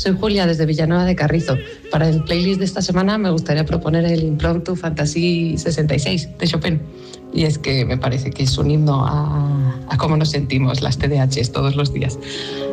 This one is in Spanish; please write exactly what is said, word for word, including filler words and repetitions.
soy Julia desde Villanueva de Carrizo. Para el playlist de esta semana me gustaría proponer el Impromptu Fantasy sesenta y seis de Chopin. Y es que me parece que es un himno a, a cómo nos sentimos las T D A Hs todos los días.